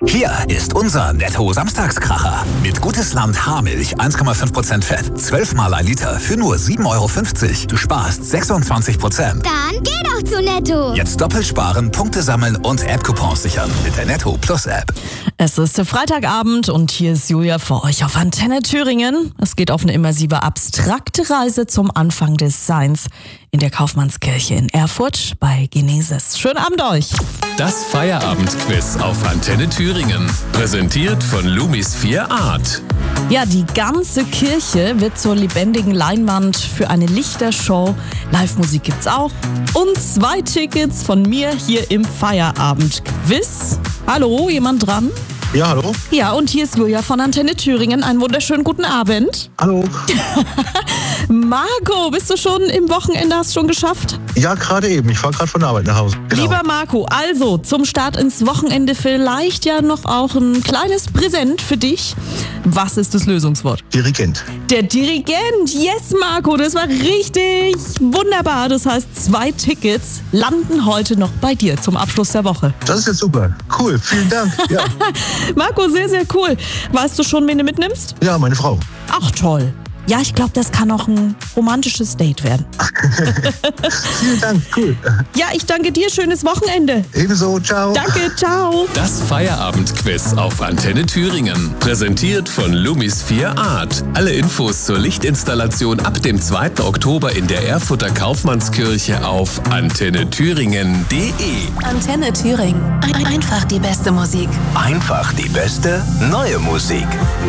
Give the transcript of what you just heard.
Hier ist unser Netto-Samstagskracher. Mit Gutes Land Haarmilch 1,5% Fett, 12 mal ein Liter für nur 7,50 €. Du sparst 26%. Dann geh doch zu Netto. Jetzt doppelt sparen, Punkte sammeln und App-Coupons sichern mit der Netto Plus App. Es ist Freitagabend und hier ist Julia für euch auf Antenne Thüringen. Es geht auf eine immersive, abstrakte Reise zum Anfang des Seins in der Kaufmannskirche in Erfurt bei Genesis. Schönen Abend euch! Das Feierabendquiz auf Antenne Thüringen. Präsentiert von Lumis 4 Art. Ja, die ganze Kirche wird zur lebendigen Leinwand für eine Lichtershow. Live-Musik gibt's auch. Und 2 Tickets von mir hier im Feierabendquiz. Hallo, jemand dran? Ja, hallo. Ja, und hier ist Julia von Antenne Thüringen. Einen wunderschönen guten Abend. Hallo. Marco, bist du schon im Wochenende, hast du schon geschafft? Ja, gerade eben. Ich fahre gerade von der Arbeit nach Hause. Genau. Lieber Marco, also zum Start ins Wochenende vielleicht ja noch auch ein kleines Präsent für dich. Was ist das Lösungswort? Dirigent. Der Dirigent. Yes, Marco, das war richtig. Wunderbar. Das heißt, 2 Tickets landen heute noch bei dir zum Abschluss der Woche. Das ist jetzt super. Cool. Vielen Dank. Ja, Marco, sehr, sehr cool. Weißt du schon, wen du mitnimmst? ja, meine Frau. Ach, toll. Ja, ich glaube, das kann auch ein romantisches Date werden. Vielen Dank. Cool. Ja, ich danke dir. Schönes Wochenende. Ebenso. Ciao. Danke, ciao. Das Feierabendquiz auf Antenne Thüringen. Präsentiert von Lumis 4 Art. Alle Infos zur Lichtinstallation ab dem 2. Oktober in der Erfurter Kaufmannskirche auf antennethüringen.de. Antenne Thüringen. Einfach die beste Musik. Einfach die beste neue Musik.